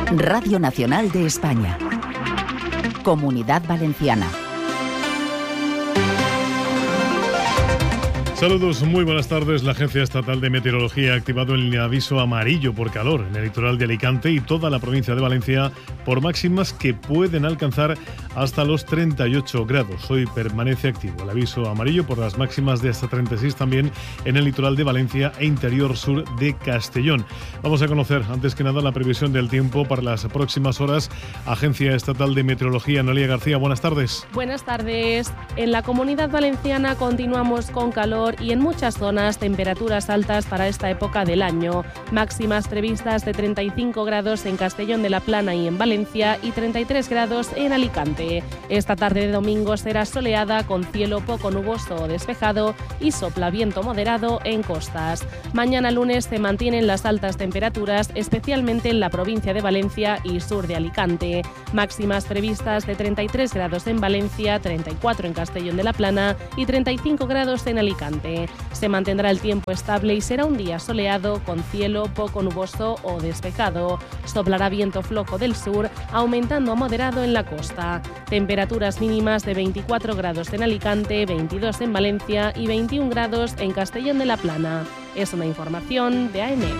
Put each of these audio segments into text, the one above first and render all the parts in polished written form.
Radio Nacional de España. Comunidad Valenciana. Saludos, muy buenas tardes. La Agencia Estatal de Meteorología ha activado el aviso amarillo por calor en el litoral de Alicante y toda la provincia de Valencia por máximas que pueden alcanzar hasta los 38 grados. Hoy permanece activo el aviso amarillo por las máximas de hasta 36 también en el litoral de Valencia e interior sur de Castellón. Vamos a conocer antes que nada la previsión del tiempo para las próximas horas. Agencia Estatal de Meteorología, Noelia García, buenas tardes. Buenas tardes. En la Comunidad Valenciana continuamos con calor y en muchas zonas temperaturas altas para esta época del año. Máximas previstas de 35 grados en Castellón de la Plana y en Valencia y 33 grados en Alicante. Esta tarde de domingo será soleada con cielo poco nuboso o despejado y sopla viento moderado en costas. Mañana lunes se mantienen las altas temperaturas, especialmente en la provincia de Valencia y sur de Alicante. Máximas previstas de 33 grados en Valencia, 34 en Castellón de la Plana y 35 grados en Alicante. Se mantendrá el tiempo estable y será un día soleado con cielo poco nuboso o despejado. Soplará viento flojo del sur, aumentando a moderado en la costa. Temperaturas mínimas de 24 grados en Alicante, 22 en Valencia y 21 grados en Castellón de la Plana. Es una información de AEMET.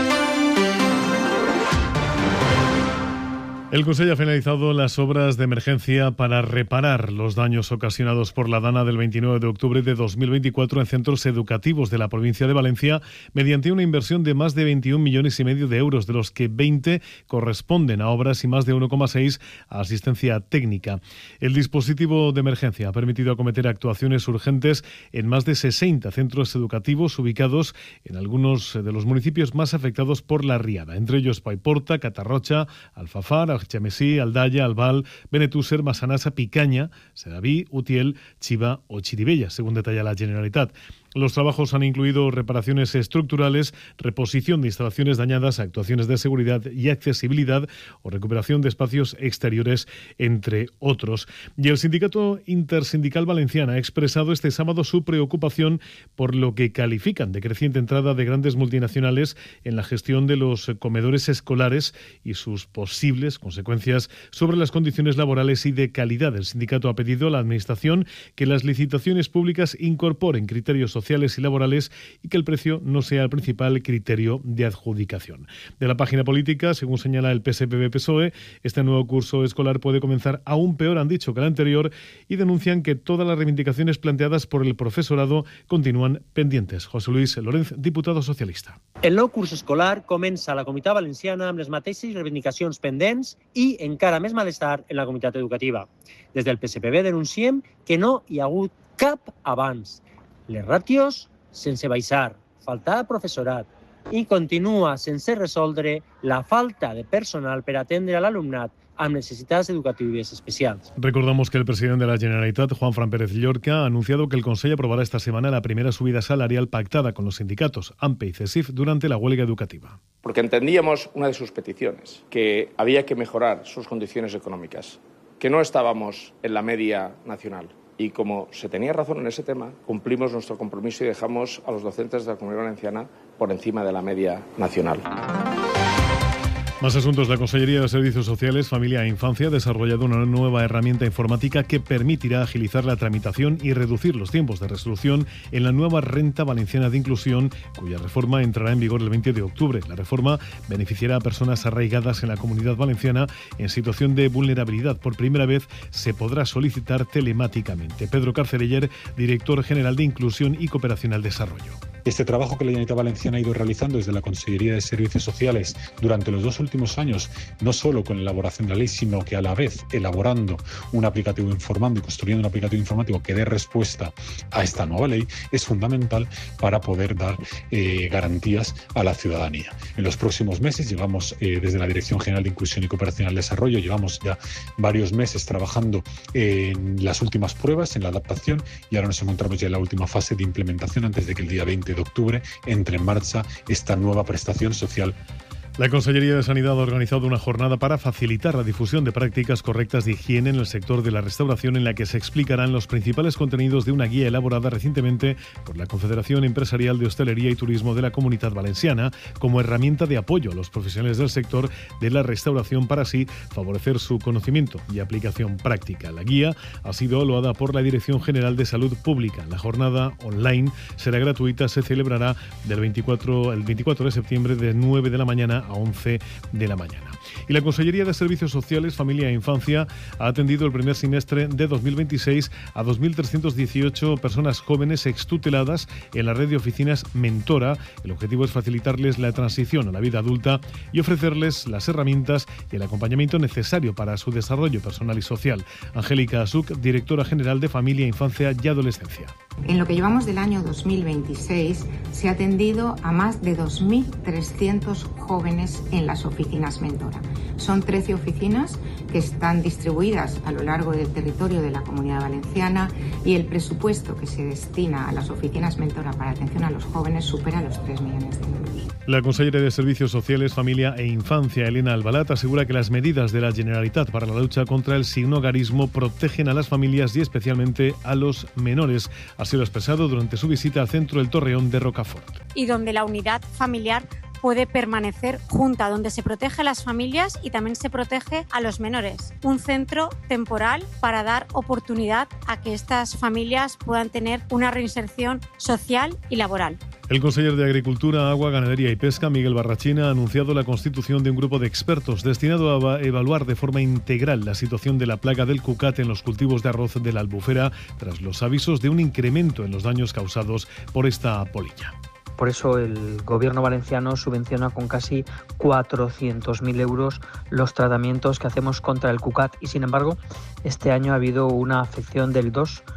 El Consell ha finalizado las obras de emergencia para reparar los daños ocasionados por la dana del 29 de octubre de 2024 en centros educativos de la provincia de Valencia mediante una inversión de más de 21,5 millones de euros, de los que 20 corresponden a obras y más de 1,6 a asistencia técnica. El dispositivo de emergencia ha permitido acometer actuaciones urgentes en más de 60 centros educativos ubicados en algunos de los municipios más afectados por la riada, entre ellos Paiporta, Catarrocha, Alfafar, Algemesí, Aldaya, Albal, Benetússer, Massanassa, Picaña, Sedaví, Utiel, Chiva o Chirivella, según detalla la Generalitat. Los trabajos han incluido reparaciones estructurales, reposición de instalaciones dañadas, actuaciones de seguridad y accesibilidad o recuperación de espacios exteriores, entre otros. Y el Sindicato Intersindical Valenciana ha expresado este sábado su preocupación por lo que califican de creciente entrada de grandes multinacionales en la gestión de los comedores escolares y sus posibles consecuencias sobre las condiciones laborales y de calidad. El sindicato ha pedido a la Administración que las licitaciones públicas incorporen criterios sociales y laborales y que el precio no sea el principal criterio de adjudicación. De la página política, según señala el PSPV-PSOE, este nuevo curso escolar puede comenzar aún peor, han dicho, que el anterior, y denuncian que todas las reivindicaciones planteadas por el profesorado continúan pendientes. José Luis Lorenz, diputado socialista. El nou curs escolar comença a la Comunitat Valenciana amb les mateixes reivindicacions pendents i encara més malestar en la comunitat educativa. Des del PSPV denunciem que no hi ha hagut cap avanç. Les ràtios sense baixar, faltar professorat i continua sense resoldre la falta de personal per atendre a l'alumnat amb necessitats educatives especials. Recordamos que el presidente de la Generalitat, Juanfran Pérez Llorca, ha anunciado que el Consell aprobará esta semana la primera subida salarial pactada con los sindicatos AMPE y CESIF durante la huelga educativa. Porque entendíamos una de sus peticiones, que había que mejorar sus condiciones económicas, que no estábamos en la media nacional. Y como se tenía razón en ese tema, cumplimos nuestro compromiso y dejamos a los docentes de la Comunidad Valenciana por encima de la media nacional. Más asuntos. La Consellería de Servicios Sociales, Familia e Infancia ha desarrollado una nueva herramienta informática que permitirá agilizar la tramitación y reducir los tiempos de resolución en la nueva Renta Valenciana de Inclusión, cuya reforma entrará en vigor el 20 de octubre. La reforma beneficiará a personas arraigadas en la Comunidad Valenciana en situación de vulnerabilidad. Por primera vez se podrá solicitar telemáticamente. Pedro Carcereller, director general de Inclusión y Cooperación al Desarrollo. Este trabajo que la Generalitat Valenciana ha ido realizando desde la Consellería de Servicios Sociales durante los 2 últimos años, no solo con la elaboración de la ley, sino que a la vez elaborando un aplicativo informando y construyendo un aplicativo informático que dé respuesta a esta nueva ley, es fundamental para poder dar garantías a la ciudadanía. En los próximos meses llevamos desde la Dirección General de Inclusión y Cooperación al Desarrollo, llevamos ya varios meses trabajando en las últimas pruebas, en la adaptación, y ahora nos encontramos ya en la última fase de implementación antes de que el día 20 de octubre entre en marcha esta nueva prestación social. La Consellería de Sanidad ha organizado una jornada para facilitar la difusión de prácticas correctas de higiene en el sector de la restauración, en la que se explicarán los principales contenidos de una guía elaborada recientemente por la Confederación Empresarial de Hostelería y Turismo de la Comunidad Valenciana como herramienta de apoyo a los profesionales del sector de la restauración para así favorecer su conocimiento y aplicación práctica. La guía ha sido evaluada por la Dirección General de Salud Pública. La jornada online será gratuita, se celebrará el 24 de septiembre de 9 de la mañana a 11 de la mañana. Y la Consellería de Servicios Sociales, Familia e Infancia ha atendido el primer semestre de 2026 a 2.318 personas jóvenes extuteladas en la red de oficinas Mentora. El objetivo es facilitarles la transición a la vida adulta y ofrecerles las herramientas y el acompañamiento necesario para su desarrollo personal y social. Angélica Asuc, directora general de Familia, Infancia y Adolescencia. En lo que llevamos del año 2026 se ha atendido a más de 2.300 jóvenes en las oficinas Mentora. Son 13 oficinas que están distribuidas a lo largo del territorio de la Comunidad Valenciana y el presupuesto que se destina a las oficinas Mentora para atención a los jóvenes supera los 3 millones de euros. La consellera de Servicios Sociales, Familia e Infancia, Elena Albalat, asegura que las medidas de la Generalitat para la lucha contra el sinhogarismo protegen a las familias y especialmente a los menores. Así lo ha expresado durante su visita al centro El Torreón de Rocafort. Y donde la unidad familiar puede permanecer junta, donde se protege a las familias y también se protege a los menores. Un centro temporal para dar oportunidad a que estas familias puedan tener una reinserción social y laboral. El conseller de Agricultura, Agua, Ganadería y Pesca, Miguel Barrachina, ha anunciado la constitución de un grupo de expertos destinado a evaluar de forma integral la situación de la plaga del cucat en los cultivos de arroz de la Albufera, tras los avisos de un incremento en los daños causados por esta polilla. Por eso el gobierno valenciano subvenciona con casi 400.000 euros los tratamientos que hacemos contra el cucat y, sin embargo, este año ha habido una afección del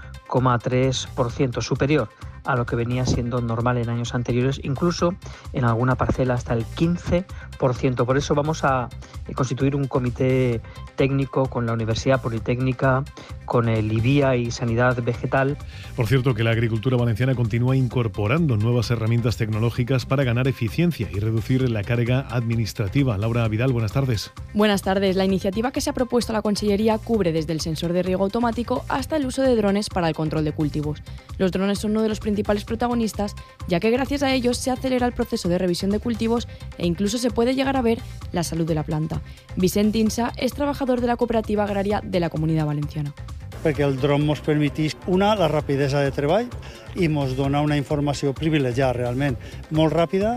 2,3%, superior a lo que venía siendo normal en años anteriores, incluso en alguna parcela hasta el 15%. Por eso vamos a constituir un comité técnico con la Universidad Politécnica, con el IBIA y Sanidad Vegetal. Por cierto, que la agricultura valenciana continúa incorporando nuevas herramientas tecnológicas para ganar eficiencia y reducir la carga administrativa. Laura Vidal, buenas tardes. Buenas tardes. La iniciativa que se ha propuesto a la Consellería cubre desde el sensor de riego automático hasta el uso de drones para el control de cultivos. Los drones son uno de los principales protagonistas, ya que gracias a ellos se acelera el proceso de revisión de cultivos e incluso se puede llegar a ver la salud de la planta. Vicent Insa es trabajador de la Cooperativa Agraria de la Comunitat Valenciana. Perquè el dron ens permetís, una, la rapidesa de treball i ens dona una informació privilegiada realment, molt ràpida,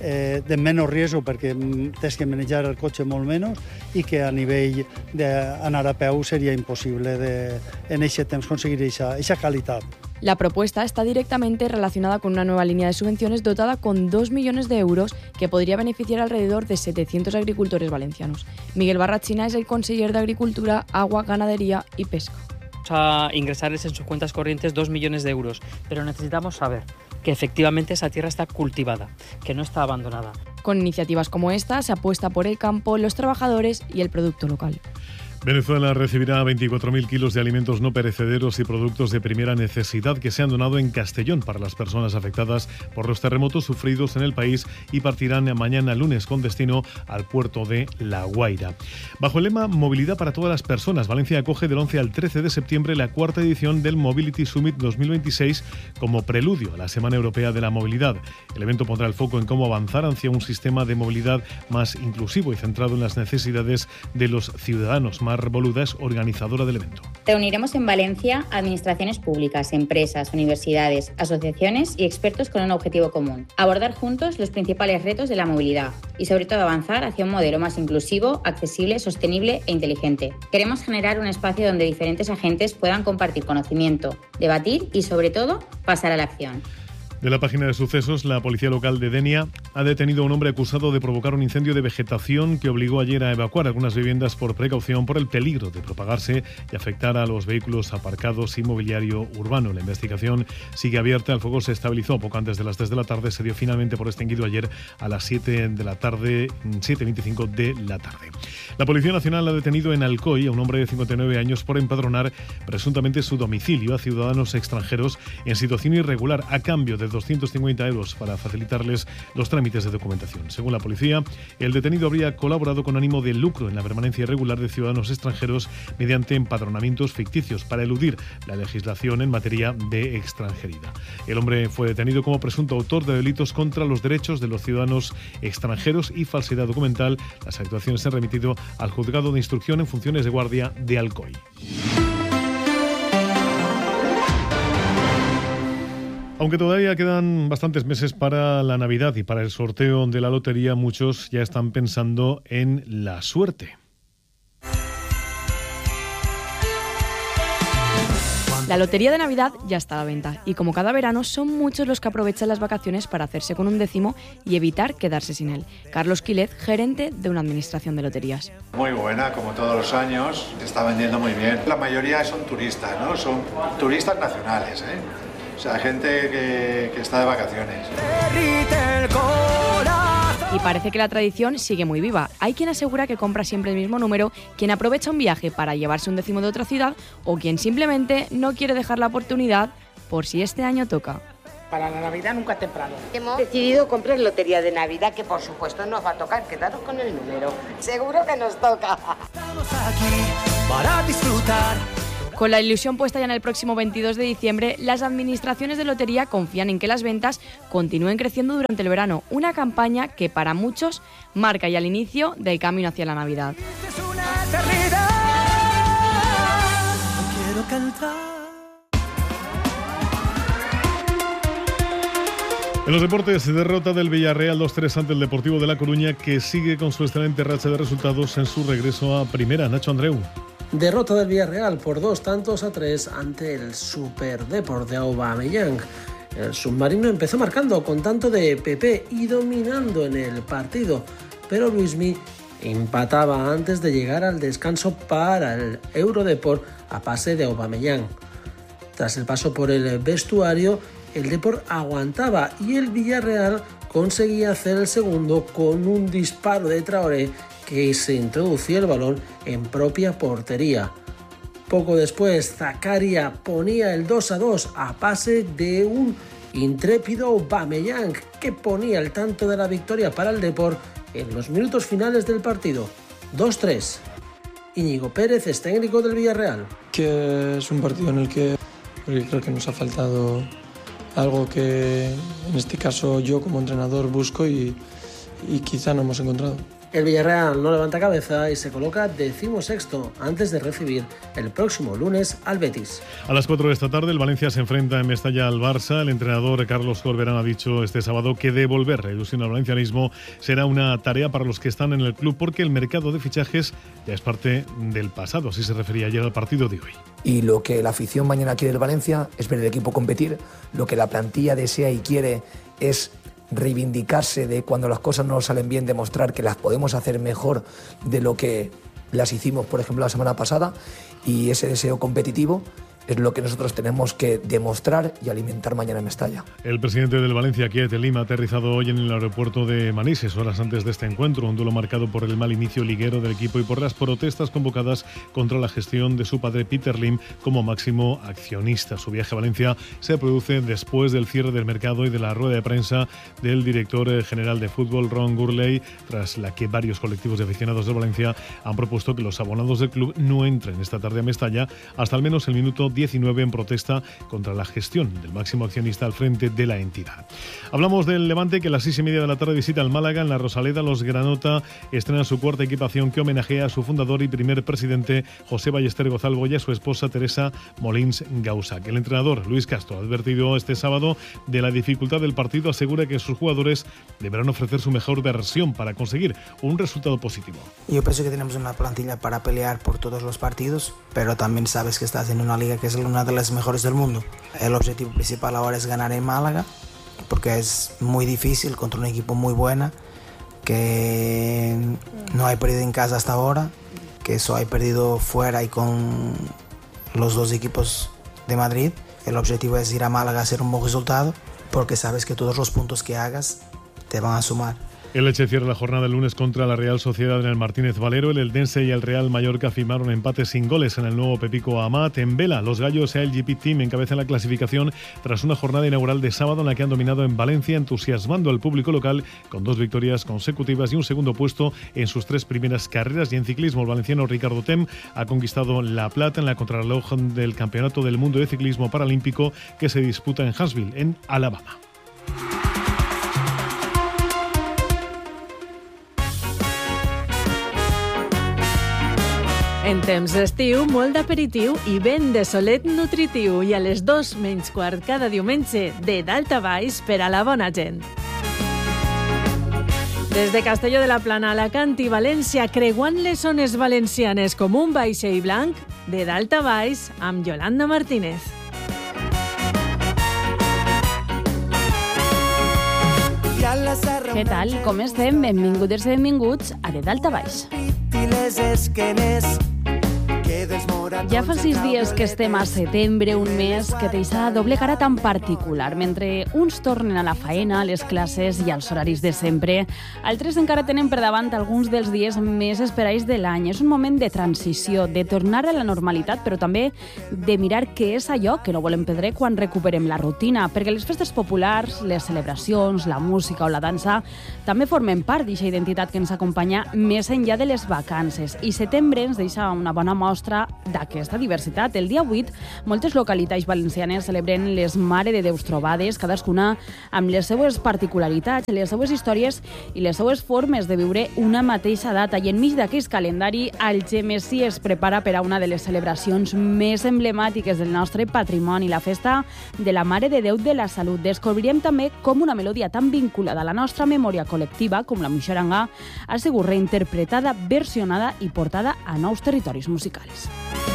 de menys risc perquè tens que manejar el cotxe molt menys i que a nivell d'anar a peu seria impossible en aquest temps conseguir aquesta qualitat. La propuesta está directamente relacionada con una nueva línea de subvenciones dotada con 2 millones de euros que podría beneficiar alrededor de 700 agricultores valencianos. Miguel Barrachina es el conseller de Agricultura, Agua, Ganadería y Pesca. A ingresarles en sus cuentas corrientes 2 millones de euros, pero necesitamos saber que efectivamente esa tierra está cultivada, que no está abandonada. Con iniciativas como esta se apuesta por el campo, los trabajadores y el producto local. Venezuela recibirá 24.000 kilos de alimentos no perecederos y productos de primera necesidad que se han donado en Castellón para las personas afectadas por los terremotos sufridos en el país y partirán mañana lunes con destino al puerto de La Guaira. Bajo el lema Movilidad para todas las personas, Valencia acoge del 11 al 13 de septiembre la cuarta edición del Mobility Summit 2026 como preludio a la Semana Europea de la Movilidad. El evento pondrá el foco en cómo avanzar hacia un sistema de movilidad más inclusivo y centrado en las necesidades de los ciudadanos. Mar Boluda es organizadora del evento. Reuniremos en Valencia administraciones públicas, empresas, universidades, asociaciones y expertos con un objetivo común: abordar juntos los principales retos de la movilidad y sobre todo avanzar hacia un modelo más inclusivo, accesible, sostenible e inteligente. Queremos generar un espacio donde diferentes agentes puedan compartir conocimiento, debatir y sobre todo pasar a la acción. De la página de sucesos, la policía local de Denia ha detenido a un hombre acusado de provocar un incendio de vegetación que obligó ayer a evacuar algunas viviendas por precaución por el peligro de propagarse y afectar a los vehículos aparcados y mobiliario urbano. La investigación sigue abierta. El fuego se estabilizó poco antes de las 3 de la tarde. Se dio finalmente por extinguido ayer a las 7 de la tarde, 7:25 de la tarde. La Policía Nacional ha detenido en Alcoy a un hombre de 59 años por empadronar presuntamente su domicilio a ciudadanos extranjeros en situación irregular a cambio de 250 euros para facilitarles los trámites de documentación. Según la policía, el detenido habría colaborado con ánimo de lucro en la permanencia irregular de ciudadanos extranjeros mediante empadronamientos ficticios para eludir la legislación en materia de extranjería. El hombre fue detenido como presunto autor de delitos contra los derechos de los ciudadanos extranjeros y falsedad documental. Las actuaciones se han remitido al juzgado de instrucción en funciones de guardia de Alcoy. Aunque todavía quedan bastantes meses para la Navidad y para el sorteo de la lotería, muchos ya están pensando en la suerte. La lotería de Navidad ya está a la venta y como cada verano son muchos los que aprovechan las vacaciones para hacerse con un décimo y evitar quedarse sin él. Carlos Quilet, gerente de una administración de loterías. Muy buena, como todos los años, se está vendiendo muy bien. La mayoría son turistas, ¿no? Son turistas nacionales, O sea, gente que está de vacaciones. Y parece que la tradición sigue muy viva. Hay quien asegura que compra siempre el mismo número, quien aprovecha un viaje para llevarse un décimo de otra ciudad o quien simplemente no quiere dejar la oportunidad por si este año toca. Para la Navidad nunca es temprano. Hemos decidido comprar lotería de Navidad, que por supuesto nos va a tocar, quedaros con el número. Seguro que nos toca. Estamos aquí para disfrutar. Con la ilusión puesta ya en el próximo 22 de diciembre, las administraciones de lotería confían en que las ventas continúen creciendo durante el verano, una campaña que para muchos marca ya el inicio del camino hacia la Navidad. Es una eternidad. Quiero cantar. En los deportes, derrota del Villarreal 2-3 ante el Deportivo de La Coruña, que sigue con su excelente racha de resultados en su regreso a Primera. Nacho Andreu. Derrota del Villarreal por 2-3 ante el Super Depor de Aubameyang. El submarino empezó marcando con tanto de Pepe y dominando en el partido, pero Luismi empataba antes de llegar al descanso para el Eurodepor a pase de Aubameyang. Tras el paso por el vestuario, el Depor aguantaba y el Villarreal conseguía hacer el segundo con un disparo de Traoré que se introducía el balón en propia portería. Poco después, Zakaria ponía el 2-2 a pase de un intrépido Aubameyang que ponía el tanto de la victoria para el Depor en los minutos finales del partido. 2-3. Íñigo Pérez es técnico del Villarreal. Que es un partido en el que creo que nos ha faltado algo que en este caso yo como entrenador busco y quizá no hemos encontrado. El Villarreal no levanta cabeza y se coloca 16º antes de recibir el próximo lunes al Betis. A las 4 de esta tarde el Valencia se enfrenta en Mestalla al Barça. El entrenador Carlos Corberán ha dicho este sábado que devolver la ilusión al valencianismo será una tarea para los que están en el club porque el mercado de fichajes ya es parte del pasado. Así se refería ayer al partido de hoy. Y lo que la afición mañana quiere del Valencia es ver el equipo competir. Lo que la plantilla desea y quiere es reivindicarse de cuando las cosas no salen bien, demostrar que las podemos hacer mejor de lo que las hicimos, por ejemplo, la semana pasada, y ese deseo competitivo es lo que nosotros tenemos que demostrar y alimentar mañana en Mestalla. El presidente del Valencia, Quiet Lima, ha aterrizado hoy en el aeropuerto de Manises, horas antes de este encuentro, un duelo marcado por el mal inicio liguero del equipo y por las protestas convocadas contra la gestión de su padre Peter Lim como máximo accionista. Su viaje a Valencia se produce después del cierre del mercado y de la rueda de prensa del director general de fútbol, Ron Gurley, tras la que varios colectivos de aficionados de Valencia han propuesto que los abonados del club no entren esta tarde a Mestalla hasta al menos el minuto 19 en protesta contra la gestión del máximo accionista al frente de la entidad. Hablamos del Levante, que a las 6:30 de la tarde visita al Málaga. En la Rosaleda, los Granota estrenan su cuarta equipación que homenajea a su fundador y primer presidente, José Ballester Gozalvo, y a su esposa, Teresa Molins Gausac. El entrenador, Luis Castro, ha advertido este sábado de la dificultad del partido. Asegura que sus jugadores deberán ofrecer su mejor versión para conseguir un resultado positivo. Yo pienso que tenemos una plantilla para pelear por todos los partidos, pero también sabes que estás en una liga que es una de las mejores del mundo. El objetivo principal ahora es ganar en Málaga, porque es muy difícil contra un equipo muy bueno, que no hay perdido en casa hasta ahora, que solo hay perdido fuera y con los dos equipos de Madrid. El objetivo es ir a Málaga a hacer un buen resultado, porque sabes que todos los puntos que hagas te van a sumar. El Elche cierra la jornada el lunes contra la Real Sociedad en el Martínez Valero. El Eldense y el Real Mallorca firmaron empate sin goles en el nuevo Pepico Amat. En vela, los gallos ALGP Team encabezan la clasificación tras una jornada inaugural de sábado en la que han dominado en Valencia, entusiasmando al público local con 2 victorias consecutivas y un segundo puesto en sus 3 primeras carreras. Y en ciclismo, el valenciano Ricardo Tem ha conquistado la plata en la contrarreloj del Campeonato del Mundo de Ciclismo Paralímpico que se disputa en Huntsville, en Alabama. En temps d'estiu, molt d'aperitiu i vent de solet nutritiu. I a les 2:15 cada diumenge, de dalt a baix per a la bona gent. Des de Castelló de la Plana, Alacant i València, creuant les zones valencianes com un vaixell blanc, de dalt a baix, amb Yolanda Martínez. Què tal? Com estem? Benvingudes i benvinguts a De Dalt a Baix. Ja fa 6 dies que estem a setembre, un mes que té aquesta doble cara tan particular. Mentre uns tornen a la faena, a les classes i als horaris de sempre, altres encara tenen per davant alguns dels dies més esperats de l'any. És un moment de transició, de tornar a la normalitat, però també de mirar què és allò que no volem perdre quan recuperem la rutina, perquè les festes populars, les celebracions, la música o la dansa també formen part d'aquesta identitat que ens acompanya més enllà de les vacances. I setembre ens deixa una bona mostra d'aquesta diversitat. El dia 8, moltes localitats valencianes celebren les Mare de Déus trobades, cadascuna amb les seues particularitats, les seues històries i les seues formes de viure una mateixa data. I enmig d'aquest calendari, Algemesí es prepara per a una de les celebracions més emblemàtiques del nostre patrimoni, la festa de la Mare de Déu de la Salut. Descobrirem també com una melodia tan vinculada a la nostra memòria col·lectiva com la muixeranga ha sigut reinterpretada, versionada i portada a nous territoris musicals.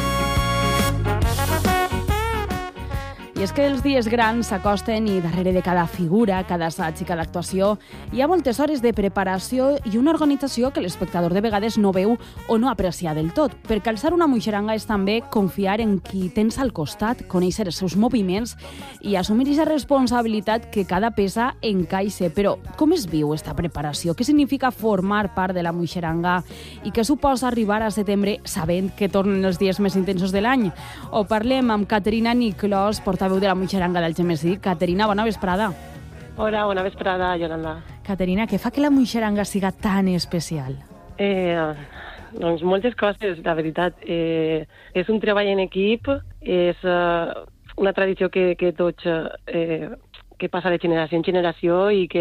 I és que els dies grans s'acosten i darrere de cada figura, cada assaig i cada actuació hi ha moltes hores de preparació i una organització que l'espectador de vegades no veu o no aprecia del tot. Per calçar una muixeranga és també confiar en qui tens al costat, conèixer els seus moviments i assumir aquesta responsabilitat que cada peça encaixa. Però com es viu aquesta preparació? Què significa formar part de la muixeranga? I què suposa arribar a setembre sabent que tornen els dies més intensos de l'any? Ho parlem amb Caterina Niclós, portaveu de la muixeranga d'Algemesí. Caterina, bona vesprada. Hola, bona vesprada, Yolanda. Caterina, què fa que la muixeranga siga tan especial? Doncs moltes coses, la veritat. És un treball en equip, és una tradició que tots que passa de generació en generació i que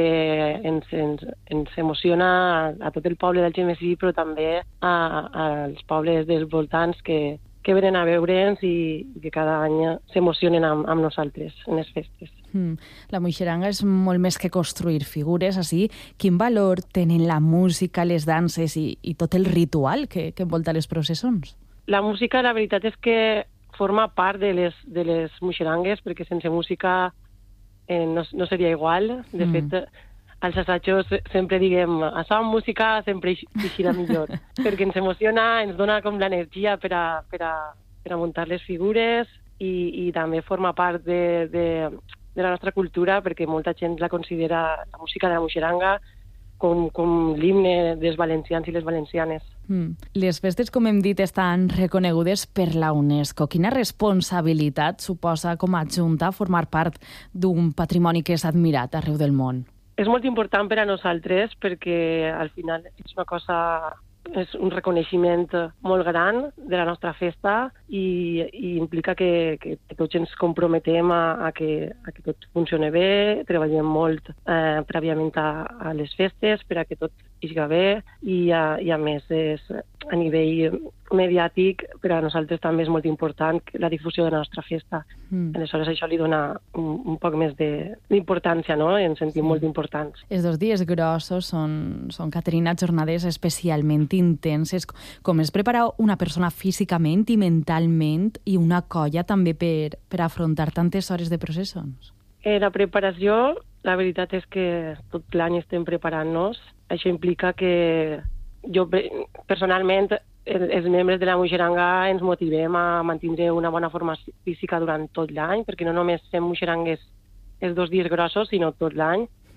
ens emociona a tot el poble d'Algemesí, però també als pobles dels voltants que venen a veure'ns i que cada any s'emocionen amb nosaltres en les festes. La muixeranga és molt més que construir figures, així. Quin valor tenen la música, les danses i tot el ritual que envolta les processons? La música, la veritat és que forma part de les muixerangues, perquè sense música no seria igual. De fet, als assajos sempre diguem això amb música sempre eixirà millor, perquè ens emociona, ens dona com l'energia per a muntar les figures i també forma part de la nostra cultura, perquè molta gent la considera la música de la muixeranga com l'himne dels valencians i les valencianes. Les festes, com hem dit, estan reconegudes per la UNESCO. Quina responsabilitat suposa com a Junta formar part d'un patrimoni que és admirat arreu del món? És molt important per a nosaltres perquè al final és un reconeixement molt gran de la nostra festa i implica que tots ens comprometem a que tot funcioni bé, treballem molt prèviament a les festes per a que tot eixi bé i a més a nivell mediàtic per a nosaltres també és molt important la difusió de la nostra festa. Aleshores això li dona un poc més d'importància, no? Ens sentim molt importants. Els 2 dies grossos són Caterina, jornades especialment intenses. Com es prepara una persona físicament i mentalment i una colla també per afrontar tantes hores de processons? La preparació, la veritat és que tot l'any estem preparant-nos. Això implica que jo personalment, els membres de la muixeranga ens motivem a mantenir una bona forma física durant tot l'any, perquè no només fem muixerangues els 2 dies grossos, sinó tot l'any.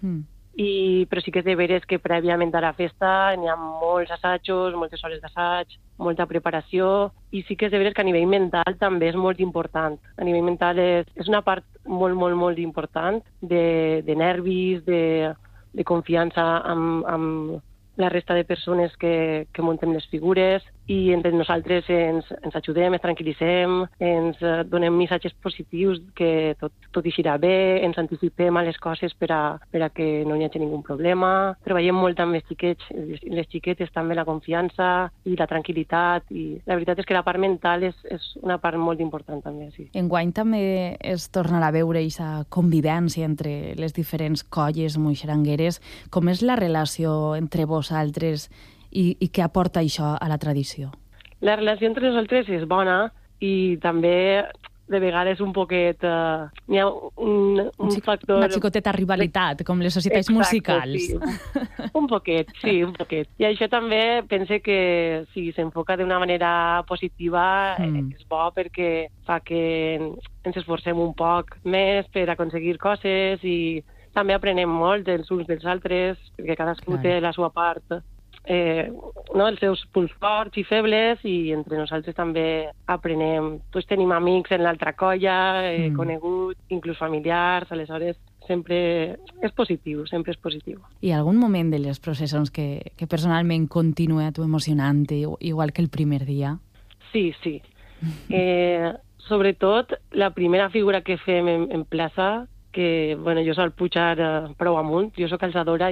però sí que és de veres que prèviament a la festa n'hi ha molts assajos, moltes hores d'assaig, molta preparació, i sí que és de veres que a nivell mental també és molt important. A nivell mental és una part molt, molt, molt important de nervis, de confiança amb la resta de persones que muntem les figures, i entre nosaltres ens ajudem, ens tranquil·litzem, ens donem missatges positius que tot eixirà bé, ens anticipem a les coses per a que no hi hagi ningú problema. Treballem molt amb els xiquets, les xiquetes també, la confiança i la tranquil·litat, i la veritat és que la part mental és una part molt important també, sí. Enguany també es tornarà a veure aquesta convivència entre les diferents colles moixerangueres. Com és la relació entre vosaltres i què aporta això a la tradició? La relació entre nosaltres és bona, i també de vegades un poquet... Hi ha un factor... Una xicoteta rivalitat, com les societats musicals. Sí. Un poquet, sí, un poquet. I això també pense que si s'enfoca d'una manera positiva és bo, perquè fa que ens esforcem un poc més per aconseguir coses, i també aprenem molt dels uns dels altres, perquè cadascú té la seva part, els seus punts forts i febles, i entre nosaltres també aprenem. Tots tenim amics en l'altra colla, coneguts, inclús familiars, aleshores sempre és positiu, sempre és positiu. Hi ha algun moment de les processons que personalment continua a tu emocionant, igual que el primer dia? Sí. Sobretot la primera figura que fem en plaça, que jo sol pujar prou amunt, jo soc alçadora,